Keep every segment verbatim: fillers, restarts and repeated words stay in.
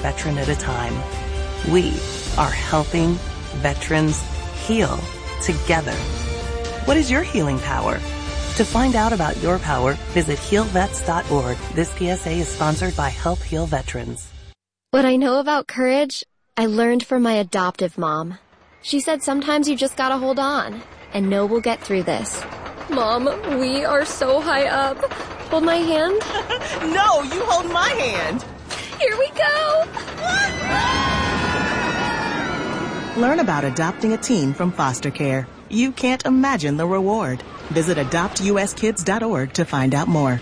veteran at a time. We are helping veterans heal together. What is your healing power? To find out about your power, visit heal vets dot org. This P S A is sponsored by Help Heal Veterans. What I know about courage, I learned from my adoptive mom. She said sometimes you just gotta hold on and know we'll get through this. Mom, we are so high up. Hold my hand. No, you hold my hand. Here we go. Learn about adopting a teen from foster care. You can't imagine the reward. Visit adopt u s kids dot org to find out more.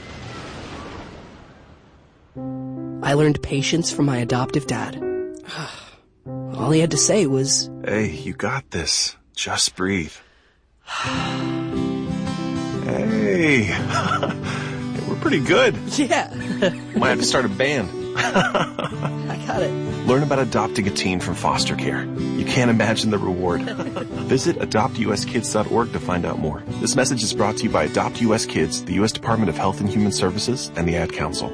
I learned patience from my adoptive dad. All he had to say was, "Hey, you got this. Just breathe." Hey, we're pretty good. Yeah. Might have to start a band. I got it. Learn about adopting a teen from foster care. You can't imagine the reward. Visit adopt u s kids dot org to find out more. This message is brought to you by Adopt U S Kids, the U S Department of Health and Human Services, and the Ad Council.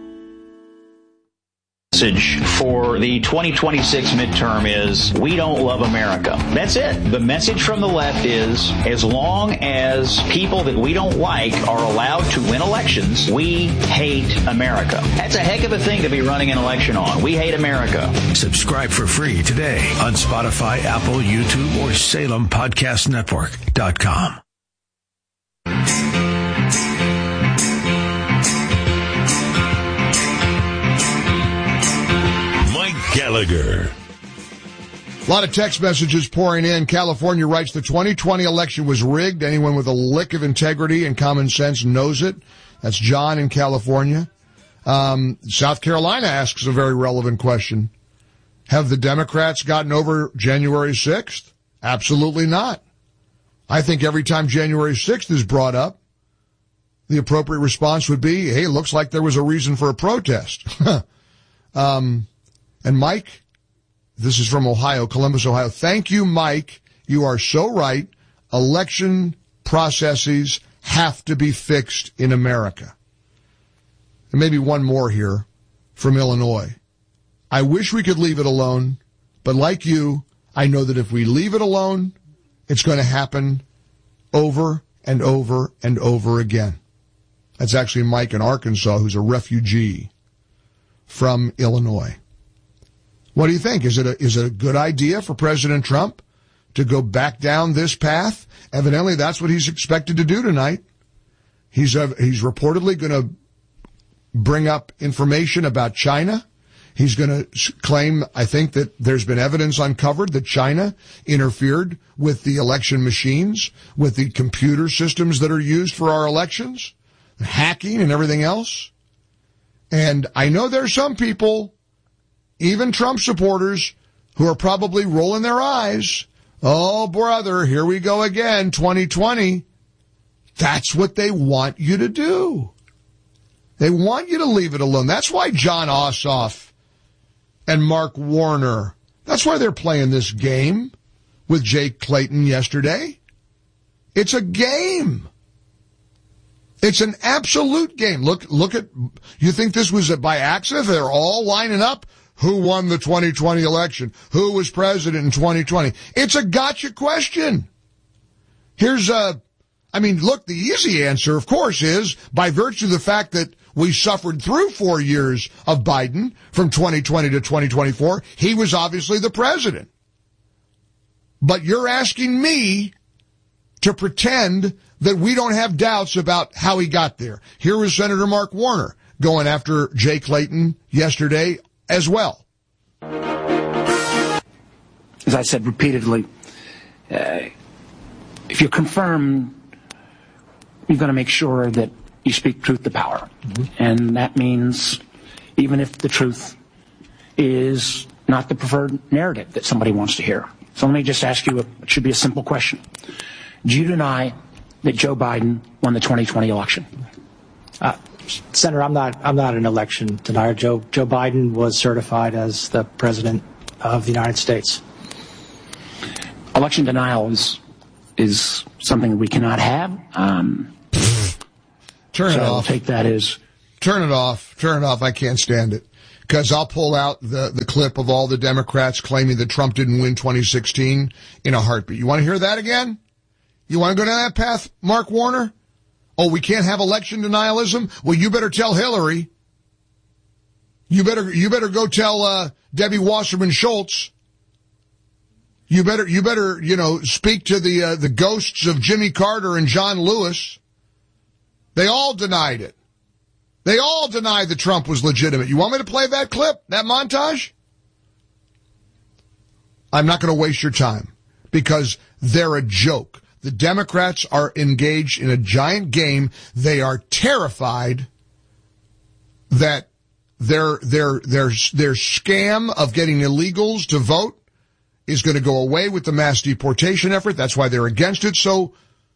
Message for the twenty twenty-six midterm is, we don't love America. That's it. The message from the left is, as long as people that we don't like are allowed to win elections, we hate America. That's a heck of a thing to be running an election on. We hate America. Subscribe for free today on Spotify, Apple, YouTube, or Salem Podcast Network dot com. Gallagher. A lot of text messages pouring in. California writes the twenty twenty election was rigged. Anyone with a lick of integrity and common sense knows it. That's John in California. Um, South Carolina asks a very relevant question. Have the Democrats gotten over January sixth? Absolutely not. I think every time January sixth is brought up, the appropriate response would be, hey, it looks like there was a reason for a protest. um, And Mike, this is from Ohio, Columbus, Ohio. Thank you, Mike. You are so right. Election processes have to be fixed in America. And maybe one more here from Illinois. I wish we could leave it alone, but like you, I know that if we leave it alone, it's going to happen over and over and over again. That's actually Mike in Arkansas, who's a refugee from Illinois. What do you think? Is it a, is it a good idea for President Trump to go back down this path? Evidently, that's what he's expected to do tonight. He's uh, he's reportedly going to bring up information about China. He's going to claim, I think, that there's been evidence uncovered that China interfered with the election machines, with the computer systems that are used for our elections, hacking and everything else. And I know there's some people, even Trump supporters, who are probably rolling their eyes. Oh, brother, here we go again, twenty twenty. That's what they want you to do. They want you to leave it alone. That's why John Ossoff and Mark Warner, that's why they're playing this game with Jake Clayton yesterday. It's a game. It's an absolute game. Look, look at, you think this was by accident? They're all lining up. Who won the twenty twenty election? Who was president in twenty twenty? It's a gotcha question. Here's a, I mean, look, the easy answer, of course, is by virtue of the fact that we suffered through four years of Biden from twenty twenty to twenty twenty-four, he was obviously the president. But you're asking me to pretend that we don't have doubts about how he got there. Here was Senator Mark Warner going after Jay Clayton yesterday as well. As I said repeatedly, uh, if you confirm, you're going to make sure that you speak truth to power. Mm-hmm. And that means even if the truth is not the preferred narrative that somebody wants to hear. So let me just ask you, a, it should be a simple question. Do you deny that Joe Biden won the twenty twenty election? Uh, Senator, I'm not I'm not an election denier. Joe Joe Biden was certified as the president of the United States. Election denial is is something we cannot have. Um, Turn so it off. I'll take that as turn it off. Turn it off. I can't stand it. because I'll pull out the, the clip of all the Democrats claiming that Trump didn't win twenty sixteen in a heartbeat. You want to hear that again? You want to go down that path, Mark Warner? Oh, we can't have election denialism? Well, you better tell Hillary. You better, you better go tell, uh, Debbie Wasserman Schultz. You better, you better, you know, speak to the, uh, the ghosts of Jimmy Carter and John Lewis. They all denied it. They all denied that Trump was legitimate. You want me to play that clip, that montage? I'm not going to waste your time because they're a joke. The Democrats are engaged in a giant game. They are terrified that their, their, their, their scam of getting illegals to vote is going to go away with the mass deportation effort. That's why they're against it so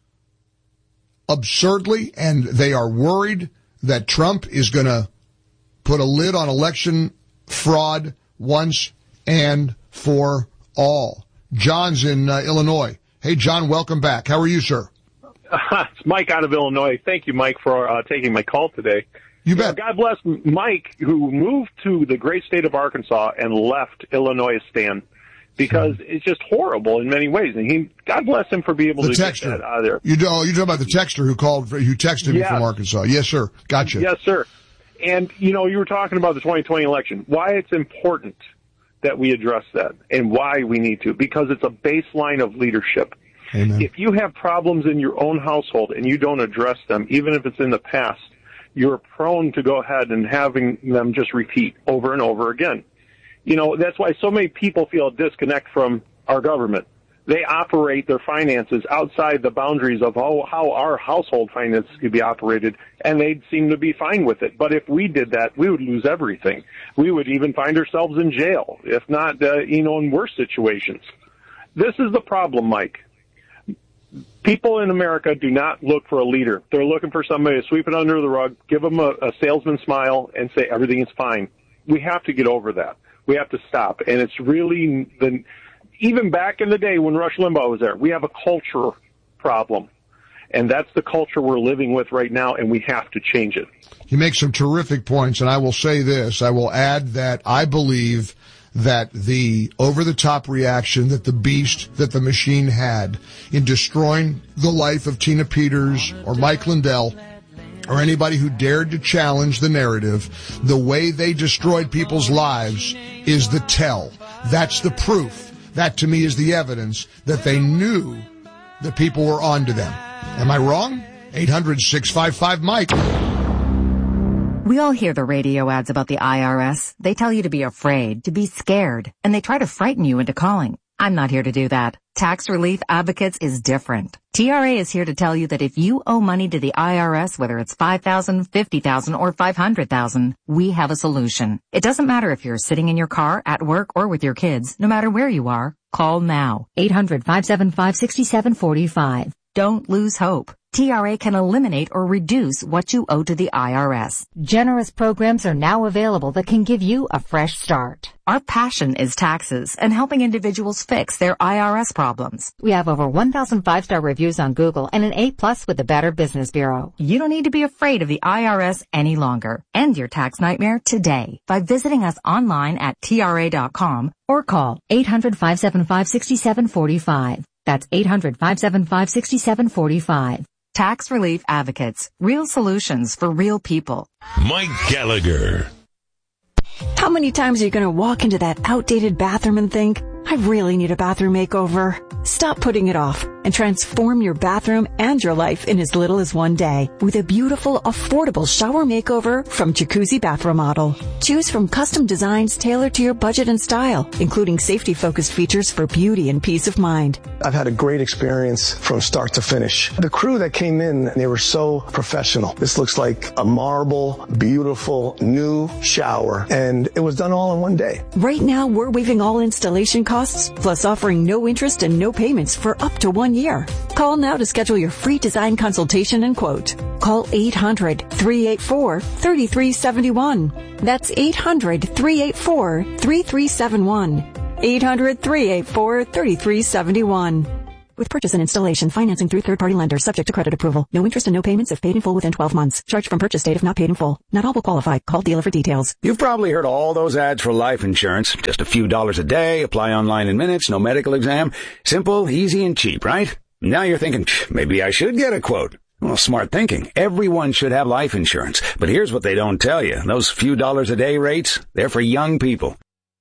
absurdly, and they are worried that Trump is going to put a lid on election fraud once and for all. John's in uh, Illinois. Hey, John, welcome back. How are you, sir? Uh, it's Mike out of Illinois. Thank you, Mike, for uh, taking my call today. You bet. You know, God bless Mike, who moved to the great state of Arkansas and left Illinois stand because it's just horrible in many ways. And he, God bless him for being able the to texter. get that out of there. You know, you're talking about the texter who called, who texted me yes. from Arkansas. Yes, sir. Gotcha. Yes, sir. And, you know, you were talking about the twenty twenty election, why it's important that we address that and why we need to, because it's a baseline of leadership. Amen. If you have problems in your own household and you don't address them, even if it's in the past, you're prone to go ahead and having them just repeat over and over again. You know, that's why so many people feel a disconnect from our government. They operate their finances outside the boundaries of how, how our household finances could be operated, and they seem to be fine with it. But if we did that, we would lose everything. We would even find ourselves in jail, if not, uh, you know, in worse situations. This is the problem, Mike. People in America do not look for a leader. They're looking for somebody to sweep it under the rug, give them a, a salesman smile, and say everything is fine. We have to get over that. We have to stop. And it's really, the, even back in the day when Rush Limbaugh was there, we have a culture problem. And that's the culture we're living with right now, and we have to change it. You make some terrific points, and I will say this. I will add that I believe that the over-the-top reaction that the beast, that the machine had in destroying the life of Tina Peters or Mike Lindell or anybody who dared to challenge the narrative, the way they destroyed people's lives is the tell. That's the proof. That, to me, is the evidence that they knew that people were onto them. Am I wrong? eight hundred, six five five, Mike. We all hear the radio ads about the I R S. They tell you to be afraid, to be scared, and they try to frighten you into calling. I'm not here to do that. Tax Relief Advocates is different. T R A is here to tell you that if you owe money to the I R S, whether it's five thousand dollars, fifty thousand dollars, or five hundred thousand dollars, we have a solution. It doesn't matter if you're sitting in your car, at work, or with your kids. No matter where you are, call now. eight hundred, five seven five, six seven four five. Don't lose hope. T R A can eliminate or reduce what you owe to the I R S. Generous programs are now available that can give you a fresh start. Our passion is taxes and helping individuals fix their I R S problems. We have over one thousand five-star reviews on Google and an A plus with the Better Business Bureau. You don't need to be afraid of the I R S any longer. End your tax nightmare today by visiting us online at T R A dot com or call eight hundred, five seven five, six seven four five. That's eight hundred, five seven five, six seven four five. Tax Relief Advocates. Real solutions for real people. Mike Gallagher. How many times are you going to walk into that outdated bathroom and think, I really need a bathroom makeover? Stop putting it off and transform your bathroom and your life in as little as one day with a beautiful, affordable shower makeover from Jacuzzi Bath Remodel. Choose from custom designs tailored to your budget and style, including safety-focused features for beauty and peace of mind. I've had a great experience from start to finish. The crew that came in, they were so professional. This looks like a marble, beautiful, new shower, and it was done all in one day. Right now, we're waiving all installation costs, plus offering no interest and no payments for up to one year. Call now to schedule your free design consultation and quote. Call eight hundred, three eight four, three three seven one. That's eight hundred, three eight four, three three seven one. eight hundred, three eight four, three three seven one. With purchase and installation, financing through third-party lenders subject to credit approval. No interest and no payments if paid in full within twelve months. Charged from purchase date if not paid in full. Not all will qualify. Call dealer for details. You've probably heard all those ads for life insurance. Just a few dollars a day, apply online in minutes, no medical exam. Simple, easy, and cheap, right? Now you're thinking, maybe I should get a quote. Well, smart thinking. Everyone should have life insurance. But here's what they don't tell you. Those few dollars a day rates, they're for young people.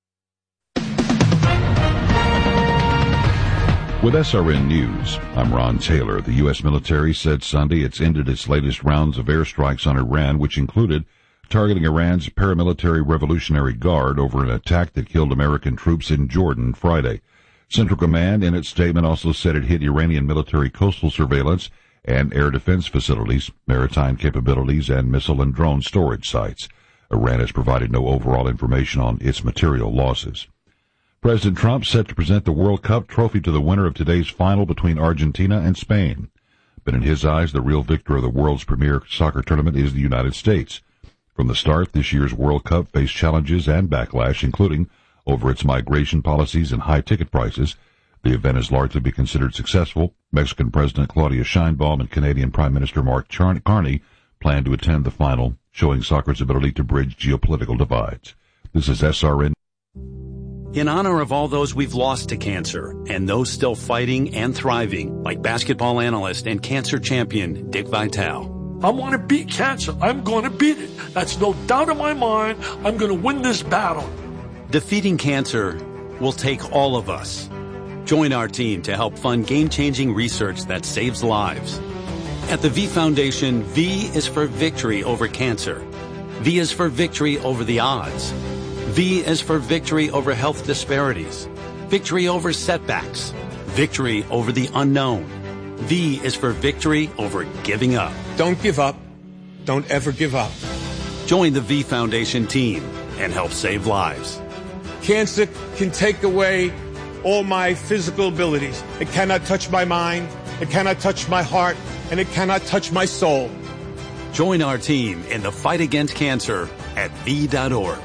With S R N News, I'm Ron Taylor. The U S military said Sunday it's ended its latest rounds of airstrikes on Iran, which included targeting Iran's paramilitary Revolutionary Guard over an attack that killed American troops in Jordan Friday. Central Command, in its statement, also said it hit Iranian military coastal surveillance and air defense facilities, maritime capabilities, and missile and drone storage sites. Iran has provided no overall information on its material losses. President Trump set to present the World Cup trophy to the winner of today's final between Argentina and Spain. But in his eyes, the real victor of the world's premier soccer tournament is the United States. From the start, this year's World Cup faced challenges and backlash, including over its migration policies and high ticket prices. The event has largely been considered successful. Mexican President Claudia Sheinbaum and Canadian Prime Minister Mark Carney plan to attend the final, showing soccer's ability to bridge geopolitical divides. This is S R N. In honor of all those we've lost to cancer and those still fighting and thriving, like basketball analyst and cancer champion Dick Vitale. I want to beat cancer. I'm going to beat it. That's no doubt in my mind. I'm going to win this battle. Defeating cancer will take all of us. Join our team to help fund game-changing research that saves lives. At the V Foundation, V is for victory over cancer. V is for victory over the odds. V is for victory over health disparities, victory over setbacks, victory over the unknown. V is for victory over giving up. Don't give up. Don't ever give up. Join the V Foundation team and help save lives. Cancer can take away all my physical abilities. It cannot touch my mind, it cannot touch my heart, and it cannot touch my soul. Join our team in the fight against cancer at V dot org.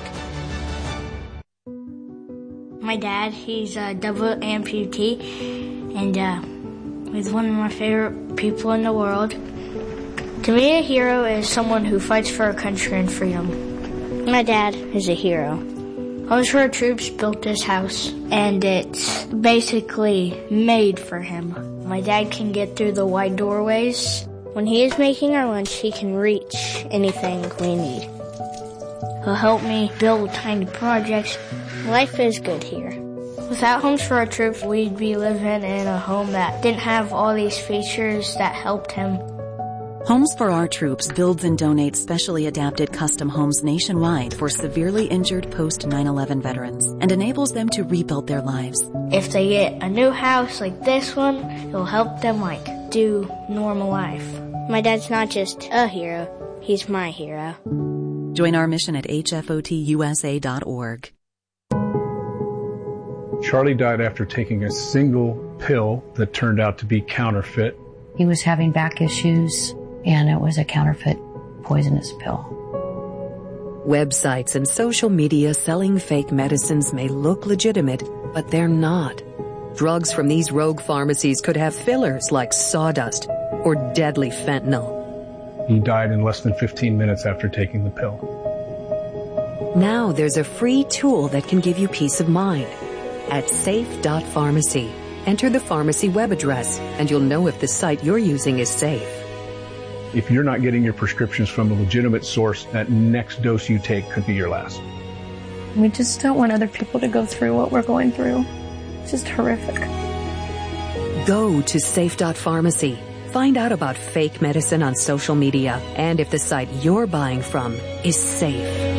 My dad, he's a double amputee, and uh, he's one of my favorite people in the world. To me, a hero is someone who fights for our country and freedom. My dad is a hero. Homes for Our Troops built this house, and it's basically made for him. My dad can get through the wide doorways. When he is making our lunch, he can reach anything we need. He'll help me build tiny projects. Life is good here. Without Homes for Our Troops, we'd be living in a home that didn't have all these features that helped him. Homes for Our Troops builds and donates specially adapted custom homes nationwide for severely injured post nine eleven veterans and enables them to rebuild their lives. If they get a new house like this one, it'll help them like do normal life. My dad's not just a hero, he's my hero. Join our mission at H F O T U S A dot org. Charlie died after taking a single pill that turned out to be counterfeit. He was having back issues, and it was a counterfeit poisonous pill. Websites and social media selling fake medicines may look legitimate, but they're not. Drugs from these rogue pharmacies could have fillers like sawdust or deadly fentanyl. He died in less than fifteen minutes after taking the pill. Now there's a free tool that can give you peace of mind. At safe dot pharmacy, enter the pharmacy web address, and you'll know if the site you're using is safe. If you're not getting your prescriptions from a legitimate source, that next dose you take could be your last. We just don't want other people to go through what we're going through. It's just horrific. Go to safe dot pharmacy. Find out about fake medicine on social media and if the site you're buying from is safe.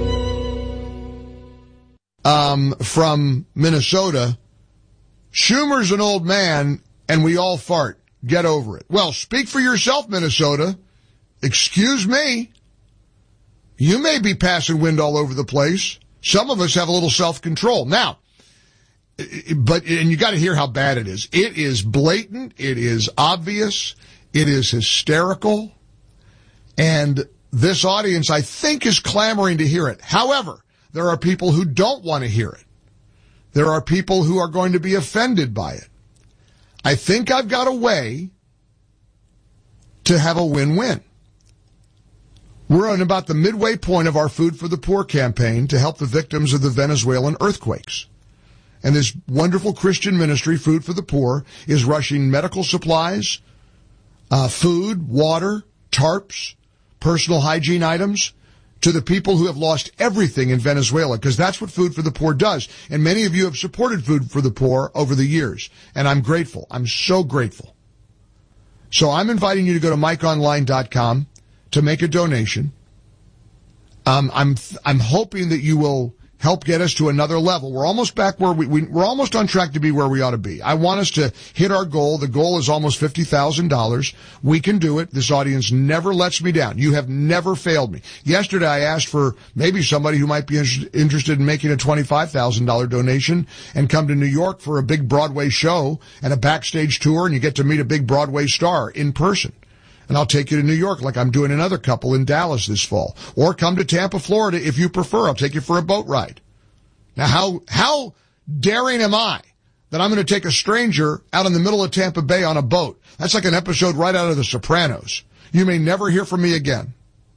Um, from Minnesota, Schumer's an old man and we all fart. Get over it. Well, speak for yourself, Minnesota. Excuse me. You may be passing wind all over the place. Some of us have a little self-control. Now, but, and you got to hear how bad it is. It is blatant. It is obvious. It is hysterical. And this audience, I think, is clamoring to hear it. However, there are people who don't want to hear it. There are people who are going to be offended by it. I think I've got a way to have a win-win. We're on about the midway point of our Food for the Poor campaign to help the victims of the Venezuelan earthquakes. And this wonderful Christian ministry, Food for the Poor, is rushing medical supplies, uh, food, water, tarps, personal hygiene items to the people who have lost everything in Venezuela, because that's what Food for the Poor does. And many of you have supported Food for the Poor over the years, and I'm grateful. I'm so grateful. So I'm inviting you to go to mike online dot com to make a donation. Um, I'm I'm hoping that you will help get us to another level. We're almost back where we, we we're almost on track to be where we ought to be. I want us to hit our goal. The goal is almost fifty thousand dollars. We can do it. This audience never lets me down. You have never failed me. Yesterday I asked for maybe somebody who might be inter- interested in making a twenty-five thousand dollars donation and come to New York for a big Broadway show and a backstage tour, and you get to meet a big Broadway star in person. And I'll take you to New York like I'm doing another couple in Dallas this fall. Or come to Tampa, Florida if you prefer. I'll take you for a boat ride. Now, how how daring am I that I'm going to take a stranger out in the middle of Tampa Bay on a boat? That's like an episode right out of The Sopranos. You may never hear from me again.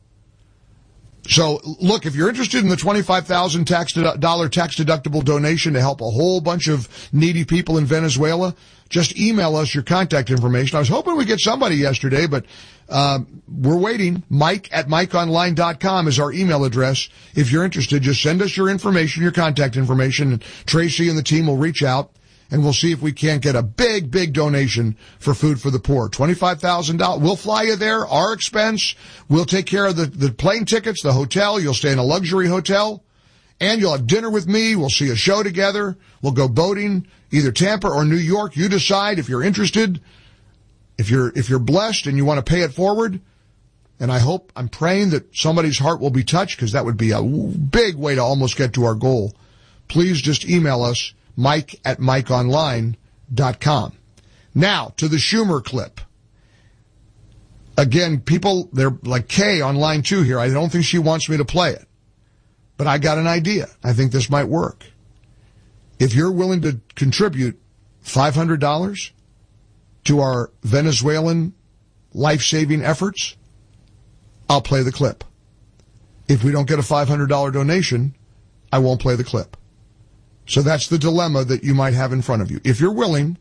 So, look, if you're interested in the twenty-five thousand dollars tax-deductible donation to help a whole bunch of needy people in Venezuela, just email us your contact information. I was hoping we'd get somebody yesterday, but uh, we're waiting. Mike at mike online dot com is our email address. If you're interested, just send us your information, your contact information, and Tracy and the team will reach out, and we'll see if we can't get a big, big donation for Food for the Poor. twenty-five thousand dollars. We'll fly you there, our expense. We'll take care of the, the plane tickets, the hotel. You'll stay in a luxury hotel, and you'll have dinner with me. We'll see a show together. We'll go boating, either Tampa or New York. You decide if you're interested, if you're, if you're blessed and you want to pay it forward. And I hope, I'm praying that somebody's heart will be touched, because that would be a big way to almost get to our goal. Please just email us, Mike at mike online dot com. Now, to the Schumer clip. Again, people, they're like Kay on line two here. I don't think she wants me to play it. But I got an idea. I think this might work. If you're willing to contribute five hundred dollars to our Venezuelan life-saving efforts, I'll play the clip. If we don't get a five hundred dollars donation, I won't play the clip. So that's the dilemma that you might have in front of you. If you're willing,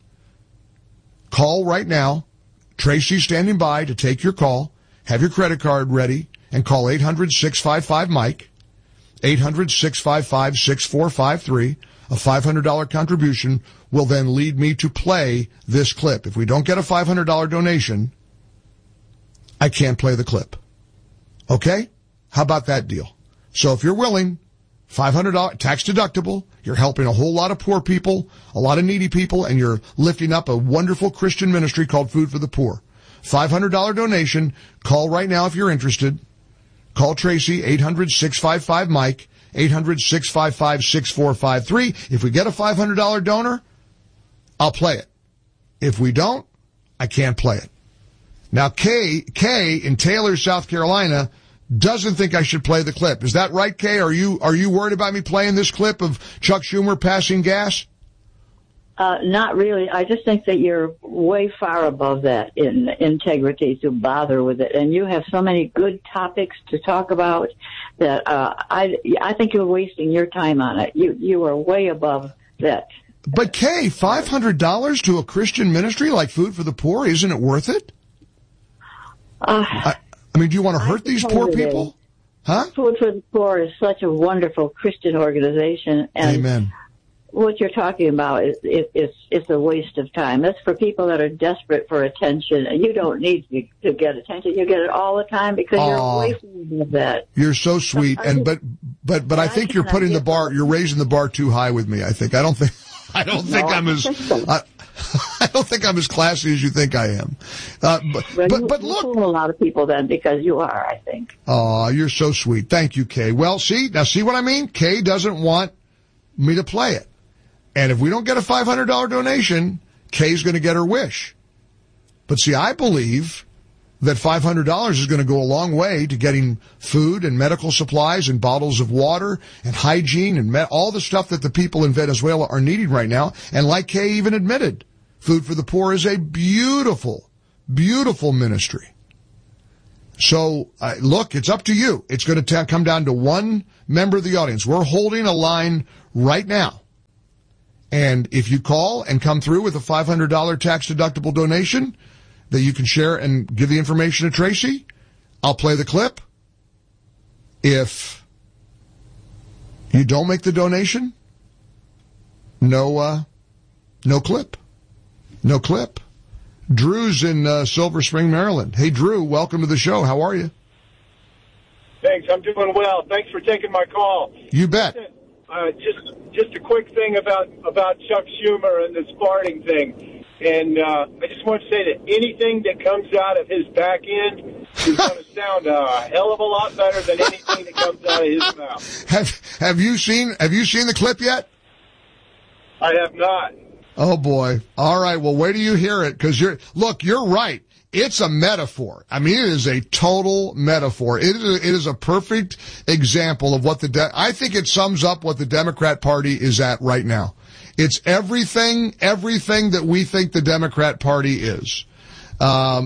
call right now. Tracy's standing by to take your call. Have your credit card ready and call eight hundred, six five five, Mike, eight hundred, six five five, six four five three. A five hundred dollars contribution will then lead me to play this clip. If we don't get a five hundred dollars donation, I can't play the clip. Okay? How about that deal? So if you're willing, five hundred dollars tax deductible, you're helping a whole lot of poor people, a lot of needy people, and you're lifting up a wonderful Christian ministry called Food for the Poor. five hundred dollars donation. Call right now if you're interested. Call Tracy, eight hundred, six five five, Mike, eight hundred, six five five, six four five three. If we get a five hundred dollars donor, I'll play it. If we don't, I can't play it. Now, Kay, Kay in Taylor, South Carolina, doesn't think I should play the clip. Is that right, Kay? Are you are you worried about me playing this clip of Chuck Schumer passing gas? Uh, not really. I just think that you're way far above that in integrity to bother with it. And you have so many good topics to talk about that uh, I I think you're wasting your time on it. You you are way above that. But, Kay, five hundred dollars to a Christian ministry like Food for the Poor, isn't it worth it? Uh, I, I mean, do you want to hurt these poor people? Huh? Food for the Poor is such a wonderful Christian organization. And Amen. What you're talking about is it, it's it's a waste of time. That's for people that are desperate for attention, and you don't need to, to get attention. You get it all the time because Aww. you're away from that. You're so sweet, and but but but I think you're putting the bar, you're raising the bar too high with me. I think I don't think I don't think no, I'm I as think so. I, I don't think I'm as classy as you think I am. Uh, but well, but, you, but you look, fool a lot of people then because you are. I think. Oh, you're so sweet. Thank you, Kay. Well, see now, see what I mean? Kay doesn't want me to play it. And if we don't get a five hundred dollars donation, Kay's going to get her wish. But see, I believe that five hundred dollars is going to go a long way to getting food and medical supplies and bottles of water and hygiene and me- all the stuff that the people in Venezuela are needing right now. And like Kay even admitted, Food for the Poor is a beautiful, beautiful ministry. So, uh, look, it's up to you. It's going to come down to one member of the audience. We're holding a line right now. And if you call and come through with a five hundred dollars tax-deductible donation that you can share and give the information to Tracy, I'll play the clip. If you don't make the donation, no, uh, no clip. No clip. Drew's in uh, Silver Spring, Maryland. Hey, Drew, welcome to the show. How are you? Thanks. I'm doing well. Thanks for taking my call. You bet. Uh, just just a quick thing about, about Chuck Schumer and this farting thing. And uh, I just want to say that anything that comes out of his back end is going to sound a hell of a lot better than anything that comes out of his mouth. Have Have you seen Have you seen the clip yet? I have not. Oh boy. All right. Well, wait till you hear it, because you're, look, you're right. It's a metaphor. I mean, it is a total metaphor. It is a, it is a perfect example of what the, de- I think it sums up what the Democrat Party is at right now. It's everything, everything that we think the Democrat Party is. Um,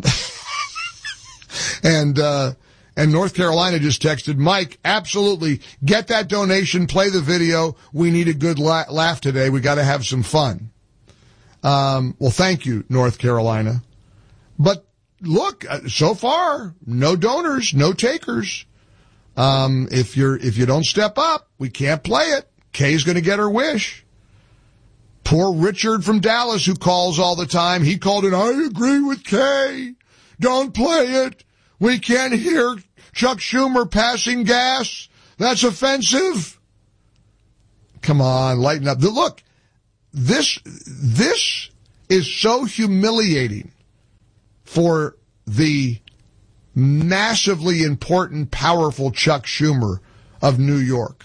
and, uh, and North Carolina just texted, Mike, absolutely, get that donation, play the video. We need a good la- laugh today. We got to have some fun. Um, well, thank you, North Carolina. But look, so far, no donors, no takers. Um, if you're, if you don't step up, we can't play it. Kay's going to get her wish. Poor Richard from Dallas, who calls all the time. He called in, I agree with Kay. Don't play it. We can't hear Chuck Schumer passing gas. That's offensive. Come on, lighten up. Look, this, this is so humiliating for the massively important, powerful Chuck Schumer of New York.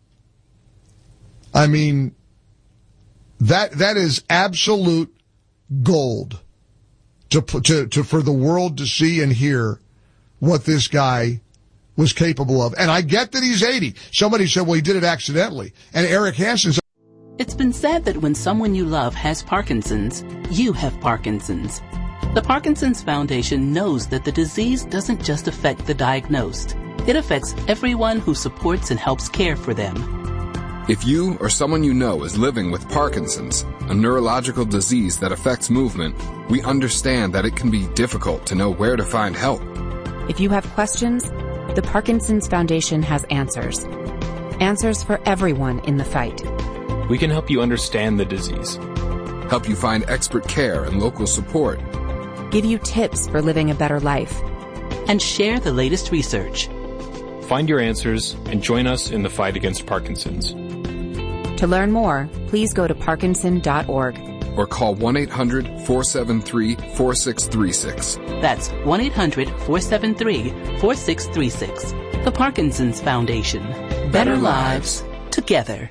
I mean, that that is absolute gold to to to for the world to see and hear what this guy was capable of. And I get that he's eighty. Somebody said, well, he did it accidentally. And Eric Hansen said, it's been said that when someone you love has Parkinson's, you have Parkinson's. The Parkinson's Foundation knows that the disease doesn't just affect the diagnosed. It affects everyone who supports and helps care for them. If you or someone you know is living with Parkinson's, a neurological disease that affects movement, we understand that it can be difficult to know where to find help. If you have questions, the Parkinson's Foundation has answers. Answers for everyone in the fight. We can help you understand the disease. Help you find expert care and local support. Give you tips for living a better life. And share the latest research. Find your answers and join us in the fight against Parkinson's. To learn more, please go to parkinson dot org. Or call one eight hundred four seven three four six three six. That's one eight hundred four seven three four six three six. The Parkinson's Foundation. Better, Better lives together.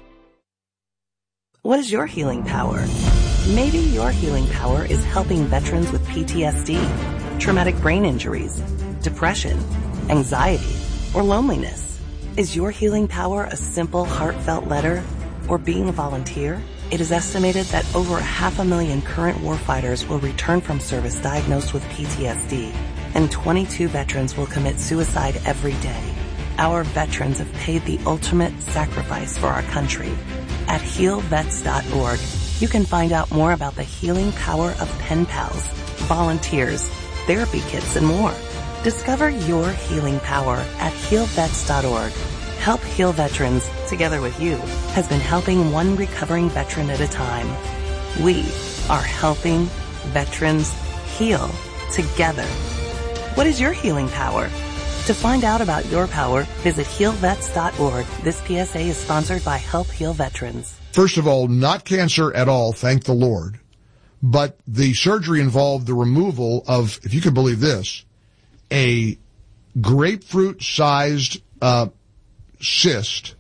What is your healing power? Maybe your healing power is helping veterans with P T S D, traumatic brain injuries, depression, anxiety, or loneliness. Is your healing power a simple, heartfelt letter or being a volunteer? It is estimated that over half a million current warfighters will return from service diagnosed with P T S D, and twenty-two veterans will commit suicide every day. Our veterans have paid the ultimate sacrifice for our country. At heal vets dot org, you can find out more about the healing power of pen pals, volunteers, therapy kits, and more. Discover your healing power at heal vets dot org. Help Heal Veterans, together with you, has been helping one recovering veteran at a time. We are helping veterans heal together. What is your healing power? To find out about your power, visit heal vets dot org. This P S A is sponsored by Help Heal Veterans. First of all, not cancer at all, thank the Lord. But the surgery involved the removal of, if you can believe this, a grapefruit-sized uh, cyst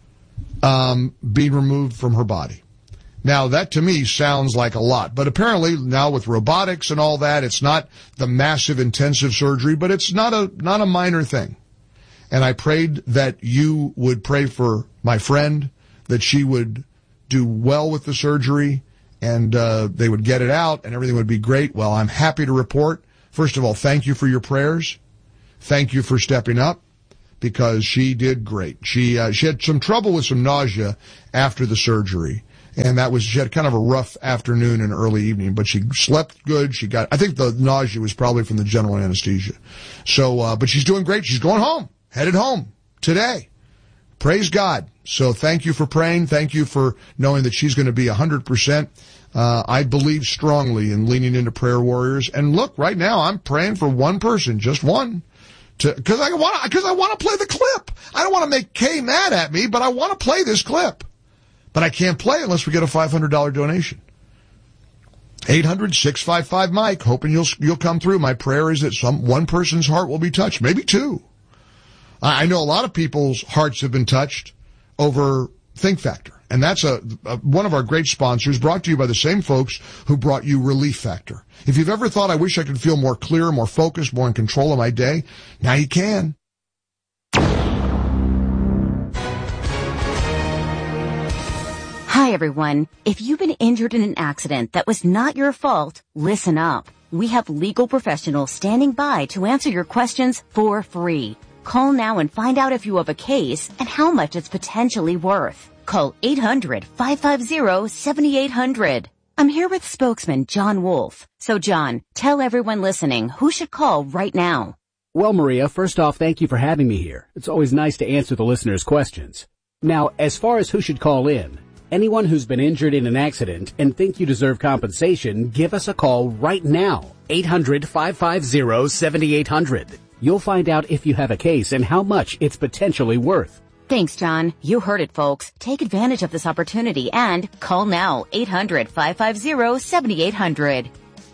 um, being removed from her body. Now, that to me sounds like a lot, but apparently now with robotics and all that, it's not the massive intensive surgery, but it's not a not a minor thing. And I prayed that you would pray for my friend, that she would do well with the surgery, and uh, they would get it out, and everything would be great. Well, I'm happy to report, first of all, thank you for your prayers. Thank you for stepping up, because she did great. She uh, she had some trouble with some nausea after the surgery, and that was, she had kind of a rough afternoon and early evening, but she slept good. She got, I think the nausea was probably from the general anesthesia. So, uh, but she's doing great. She's going home, headed home today. Praise God. So thank you for praying. Thank you for knowing that she's going to be one hundred percent. Uh, I believe strongly in leaning into prayer warriors. And look, right now I'm praying for one person, just one, to, cause I want, cause I want to play the clip. I don't want to make Kay mad at me, but I want to play this clip. But I can't play unless we get a five hundred dollars donation. eight hundred, six five five, Mike. Hoping you'll, you'll come through. My prayer is that some, one person's heart will be touched. Maybe two. I know a lot of people's hearts have been touched over Think Factor. And that's a, a one of our great sponsors, brought to you by the same folks who brought you Relief Factor. If you've ever thought, I wish I could feel more clear, more focused, more in control of my day, now you can. Hi, everyone. If you've been injured in an accident that was not your fault, listen up. We have legal professionals standing by to answer your questions for free. Call now and find out if you have a case and how much it's potentially worth. Call eight hundred, five five zero, seven eight zero zero. I'm here with spokesman John Wolf. So, John, tell everyone listening who should call right now. Well, Maria, first off, thank you for having me here. It's always nice to answer the listeners' questions. Now, as far as who should call in, anyone who's been injured in an accident and think you deserve compensation, give us a call right now. eight hundred, five five zero, seven eight zero zero. You'll find out if you have a case and how much it's potentially worth. Thanks, John. You heard it, folks. Take advantage of this opportunity and call now. eight hundred, five five zero, seven eight zero zero.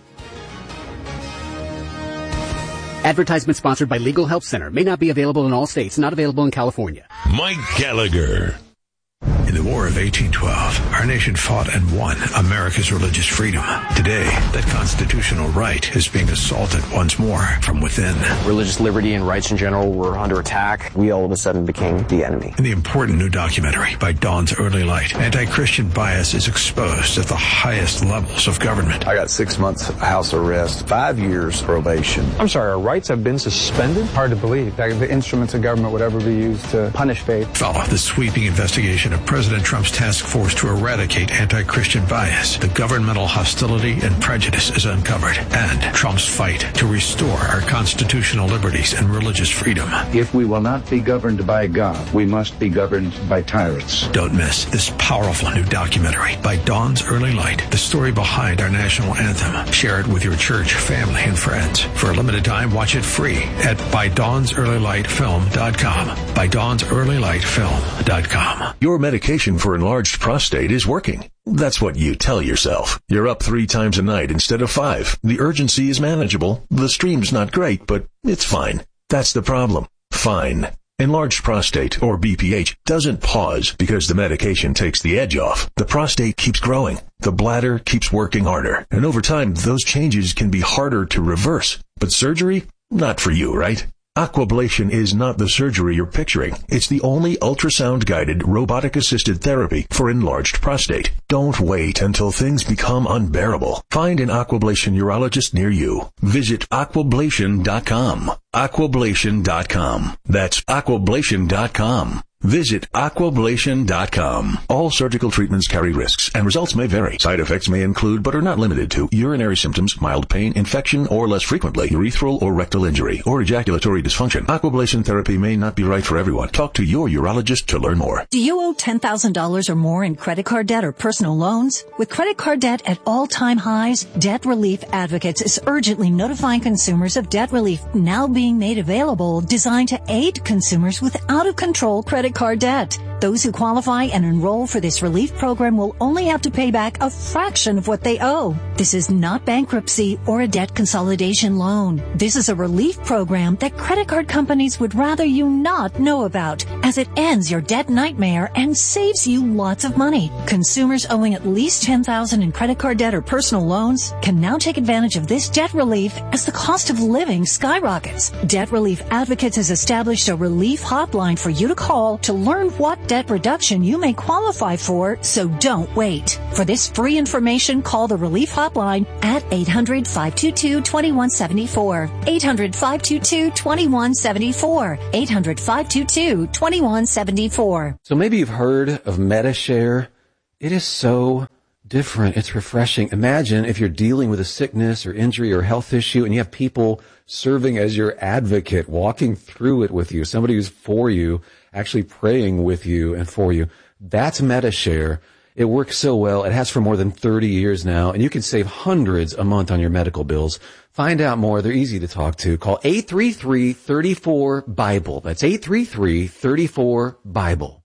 Advertisement sponsored by Legal Help Center. May not be available in all states. Not available in California. Mike Gallagher. In the War of eighteen twelve, our nation fought and won America's religious freedom. Today, that constitutional right is being assaulted once more from within. Religious liberty and rights in general were under attack. We all of a sudden became the enemy. In the important new documentary by Dawn's Early Light, anti-Christian bias is exposed at the highest levels of government. I got six months house arrest, five years probation. I'm sorry, our rights have been suspended? Hard to believe that the instruments of government would ever be used to punish faith. Follow the sweeping investigation of President Trump's task force to eradicate anti-Christian bias. The governmental hostility and prejudice is uncovered, and Trump's fight to restore our constitutional liberties and religious freedom. If we will not be governed by God, we must be governed by tyrants. Don't miss this powerful new documentary by Dawn's Early Light, the story behind our national anthem. Share it with your church, family, and friends. For a limited time, watch it free at by dawns early light film dot com. by dawns early light film dot com. Your medication for enlarged prostate is working. That's what you tell yourself. You're up three times a night instead of five. The urgency is manageable. The stream's not great, but it's fine. That's the problem. Fine. Enlarged prostate, or B P H, doesn't pause because the medication takes the edge off. The prostate keeps growing. The bladder keeps working harder. And over time, those changes can be harder to reverse. But surgery? Not for you, right? Aquablation is not the surgery you're picturing. It's the only ultrasound-guided, robotic-assisted therapy for enlarged prostate. Don't wait until things become unbearable. Find an Aquablation urologist near you. Visit aquablation dot com. aquablation dot com. That's aquablation dot com. Visit aquablation dot com. All surgical treatments carry risks, and results may vary. Side effects may include, but are not limited to, urinary symptoms, mild pain, infection, or less frequently, urethral or rectal injury, or ejaculatory dysfunction. Aquablation therapy may not be right for everyone. Talk to your urologist to learn more. Do you owe ten thousand dollars or more in credit card debt or personal loans? With credit card debt at all-time highs, Debt Relief Advocates is urgently notifying consumers of debt relief now being made available, designed to aid consumers with out-of-control credit card debt. Those who qualify and enroll for this relief program will only have to pay back a fraction of what they owe. This is not bankruptcy or a debt consolidation loan. This is a relief program that credit card companies would rather you not know about, as it ends your debt nightmare and saves you lots of money. Consumers owing at least ten thousand dollars in credit card debt or personal loans can now take advantage of this debt relief as the cost of living skyrockets. Debt Relief Advocates has established a relief hotline for you to call to learn what debt reduction you may qualify for, so don't wait. For this free information, call the Relief Hotline at eight hundred, five two two, two one seven four. eight hundred, five two two, two one seven four. eight hundred, five two two, two one seven four. So maybe you've heard of MediShare. It is so different. It's refreshing. Imagine if you're dealing with a sickness or injury or health issue and you have people serving as your advocate, walking through it with you, somebody who's for you, actually praying with you and for you. That's MediShare. It works so well. It has for more than thirty years now, and you can save hundreds a month on your medical bills. Find out more. They're easy to talk to. Call eight three three, three four, BIBLE. That's eight three three, three four, BIBLE.